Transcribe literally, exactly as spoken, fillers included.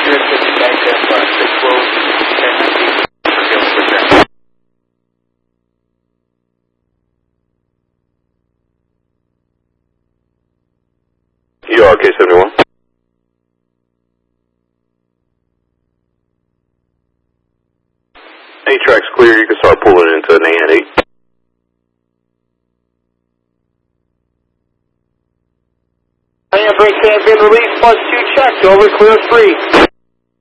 You are K seventy-one. eight track's clear, you can start pulling into an A N eight. I am break has been released, plus two checked, over, clear three.